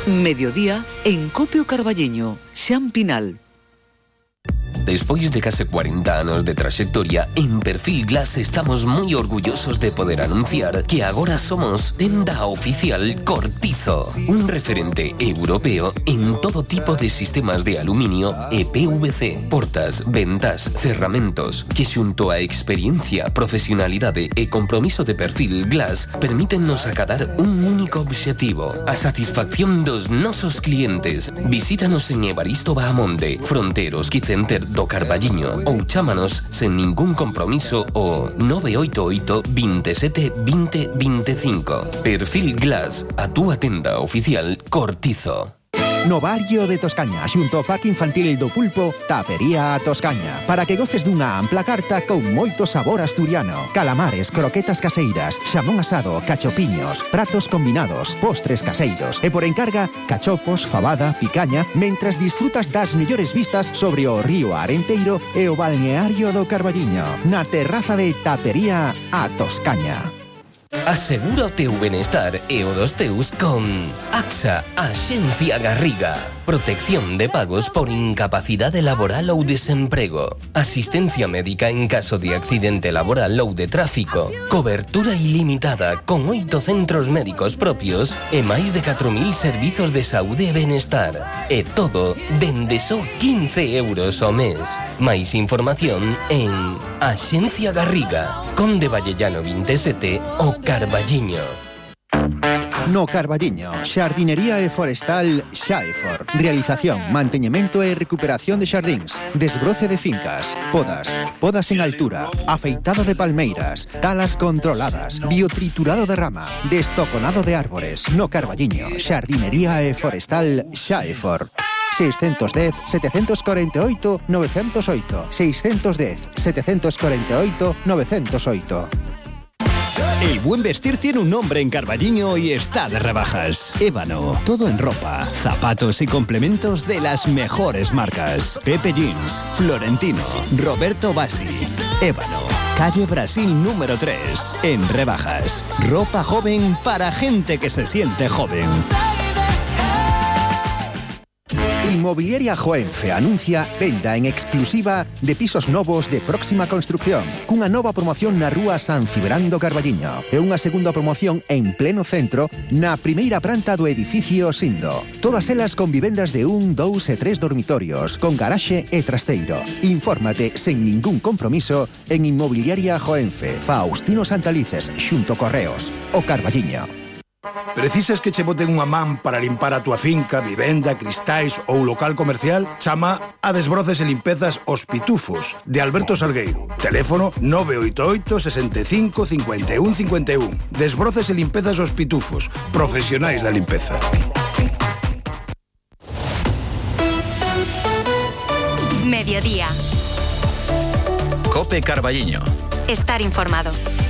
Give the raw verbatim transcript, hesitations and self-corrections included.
Mediodía en Copio Carballiño, Xampinal. Despois de case cuarenta anos de traxectoria, en Perfil Glass estamos moi orgullosos de poder anunciar que agora somos tenda oficial Cortizo, un referente europeo en todo tipo de sistemas de aluminio e P V C, portas, ventas, cerramentos, que xunto a experiencia, profesionalidade e compromiso de Perfil Glass permítennos acadar un único obxectivo, a satisfacción dos nosos clientes. Visítanos en Evaristo Bahamonde, Fronteros Quicenter do Carballiño ou chámanos sen ningún compromiso o nove oito oito, veintisiete, veinte, veinticinco. Perfil Glass, a túa tenda oficial Cortizo. No barrio de Toscaña, xunto ao Parque Infantil do Pulpo, Tapería a Toscaña, para que goces dunha ampla carta con moito sabor asturiano. Calamares, croquetas caseiras, xamón asado, cachopiños, pratos combinados, postres caseiros e por encarga, cachopos, fabada, picaña, mentras disfrutas das mellores vistas sobre o río Arenteiro e o balneario do Carballiño, na terraza de Tapería a Toscaña. Asegura o teu benestar e o dos teus con AXA, Axencia Garriga. Protección de pagos por incapacidade laboral ou desemprego. Asistencia médica en caso de accidente laboral ou de tráfico. Cobertura ilimitada con oito centros médicos propios e máis de catro mil servizos de saúde e benestar. E todo dende só quince euros ao mes. Máis información en Axencia Garriga, Conde Vallellano veintisiete o Carballiño. No Carballiño, xardinería e forestal Xaefor. Realización, manteñemento e recuperación de xardíns, desbroce de fincas, podas, podas en altura, afeitado de palmeiras, talas controladas, biotriturado de rama, destoconado de árbores. No Carballiño, xardinería e forestal Xaefor. seis uno cero, sete cuatro ocho, nueve cero ocho, seis uno cero, sete cuatro ocho, nueve cero ocho. El buen vestir tiene un nombre en Carballiño y está de rebajas. Ébano, todo en ropa, zapatos y complementos de las mejores marcas. Pepe Jeans, Florentino, Roberto Bassi. Ébano, calle Brasil número tres, en rebajas. Ropa joven para gente que se siente joven. Inmobiliaria Joenfe anuncia venda en exclusiva de pisos novos de próxima construcción, cunha nova promoción na rúa San Cibrán do Carballiño e unha segunda promoción en pleno centro na primeira planta do edificio Sindo. Todas elas con vivendas de un, dous e tres dormitorios, con garaxe e trasteiro. Infórmate sen ningún compromiso en Inmobiliaria Joenfe, Faustino Santalices, xunto Correos, o Carballiño. Precisas que che boten unha man para limpar a túa finca, vivenda, cristais ou local comercial? Chama a Desbroces e Limpezas Os Pitufos, de Alberto Salgueiro. Teléfono nove oito oito, sesenta e cinco, cincuenta e un, cincuenta e un. Desbroces e Limpezas Os Pitufos, profesionais da limpeza. Mediodía. Cope Carballiño. Estar informado.